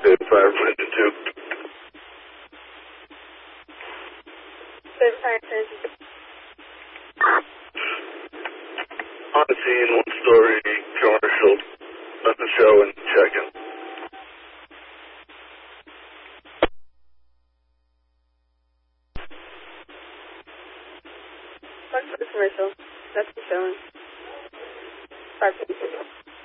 Fire Engine 2. Fire Engine 2. On the scene, one-story commercial. Nothing showing. Checking. Fuck for the commercial. That's the showing. Fire Engine 2.